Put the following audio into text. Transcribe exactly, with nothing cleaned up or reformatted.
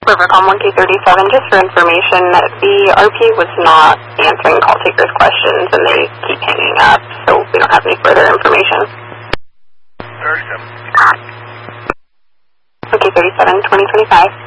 Rivercom one K thirty-seven, just for information, the R P was not answering call takers' questions and they keep hanging up, so we don't have any further information. thirty-seven. one K thirty-seven, twenty twenty-five.